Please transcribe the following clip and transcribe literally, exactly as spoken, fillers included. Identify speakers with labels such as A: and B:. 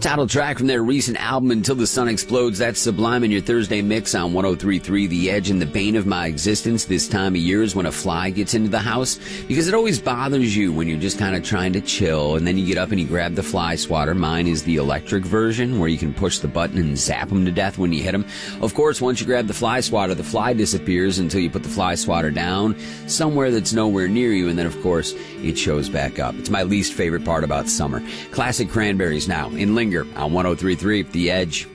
A: Title track from their recent album, Until the Sun Explodes. That's Sublime in your Thursday mix on one oh three point three The Edge. And the bane of my existence this time of year is when a fly gets into the house, because it always bothers you when you're just kind of trying to chill, and then you get up and you grab the fly swatter. Mine is the electric version, where you can push the button and zap them to death when you hit them. Of course, once you grab the fly swatter, the fly disappears until you put the fly swatter down somewhere that's nowhere near you, and then, of course, it shows back up. It's my least favorite part about summer. Classic Cranberries now in Linger on one oh three point three The Edge.